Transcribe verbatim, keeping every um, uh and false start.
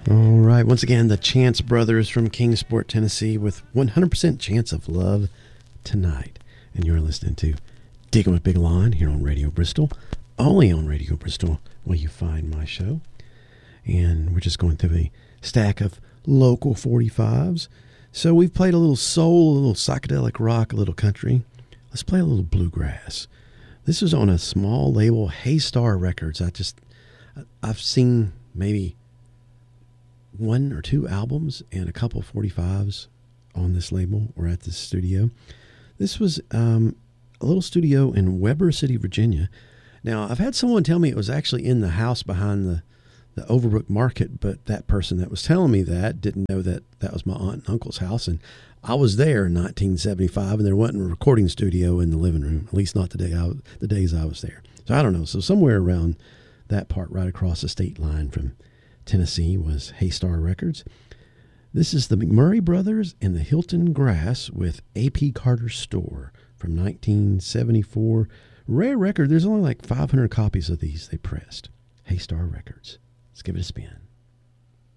All right. Once again, the Chance Brothers from Kingsport, Tennessee with one hundred percent Chance of Love tonight. And you're listening to Digging with Big Lon here on Radio Bristol. Only on Radio Bristol will you find my show. And we're just going through a stack of local forty-fives. So we've played a little soul, a little psychedelic rock, a little country. Let's play a little bluegrass. This was on a small label, Haystar Records. I just, I've seen maybe one or two albums and a couple of forty-fives on this label or at this studio. This was um, a little studio in Weber City, Virginia. Now, I've had someone tell me it was actually in the house behind the, the Overbrook Market, but that person that was telling me that didn't know that that was my aunt and uncle's house. And I was there in nineteen seventy-five, and there wasn't a recording studio in the living room, at least not the, day I, the days I was there. So I don't know. So somewhere around that part right across the state line from Tennessee was Haystar Records. This is the McMurray Brothers and the Hilton Grass with A P Carter's Store from nineteen seventy-four. Rare record. There's only like five hundred copies of these they pressed. Haystar Records. Let's give it a spin.